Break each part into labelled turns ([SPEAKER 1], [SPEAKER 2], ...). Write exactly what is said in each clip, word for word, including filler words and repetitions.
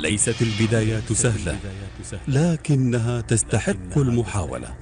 [SPEAKER 1] ليست البدايات سهلة، لكنها تستحق المحاولة.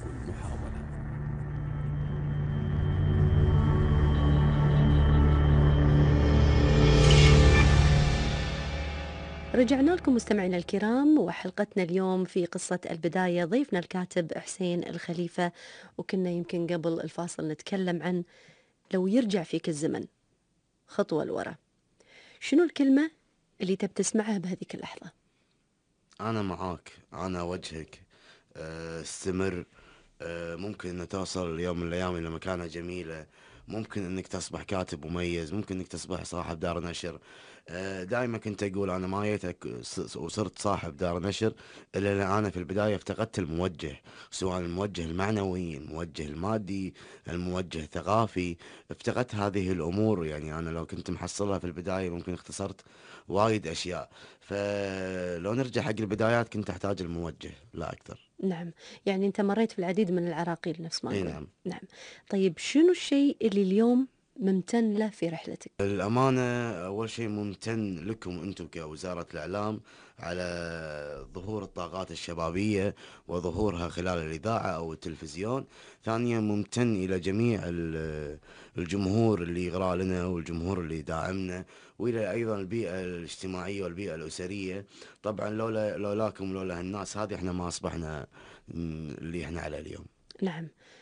[SPEAKER 2] رجعنا لكم مستمعينا الكرام، وحلقتنا اليوم في قصة البداية. ضيفنا الكاتب حسين الخليفة، وكنا يمكن قبل الفاصل نتكلم عن لو يرجع فيك الزمن خطوة لورا، شنو الكلمة اللي تب تسمعها بهذيك اللحظة؟
[SPEAKER 3] أنا معاك، أنا وجهك. أه، استمر. أه، ممكن أن توصل يوم من الأيام إلى مكانة جميلة. ممكن أنك تصبح كاتب مميز، ممكن أنك تصبح صاحب دار نشر. أه، دائما كنت أقول أنا ما جيتك ص- وصرت صاحب دار نشر إلا لأن أنا في البداية افتقدت الموجه، سواء الموجه المعنوي، الموجه المادي، الموجه الثقافي. افتقدت هذه الأمور. يعني أنا لو كنت محصلها في البداية ممكن اختصرت وايد أشياء. فلو نرجع حق البدايات كنت أحتاج الموجه لا أكثر.
[SPEAKER 2] نعم، يعني أنت مريت في العديد من العراقيل نفس ما
[SPEAKER 3] اي
[SPEAKER 2] نقول.
[SPEAKER 3] نعم.
[SPEAKER 2] نعم. طيب شنو الشيء اللي اليوم ممتن له في رحلتك؟
[SPEAKER 3] للأمانة أول شيء ممتن لكم أنتم كوزارة الإعلام على ظهور الطاقات الشبابية وظهورها خلال الإذاعة أو التلفزيون. ثانيا ممتن إلى جميع ال- الجمهور اللي يغرى لنا والجمهور اللي يداعمنا، وإلى أيضا البيئة الاجتماعية والبيئة الأسرية. طبعا لولا لولاكم لولا هالناس هذه احنا ما أصبحنا م، اللي احنا عليه اليوم.
[SPEAKER 2] نعم،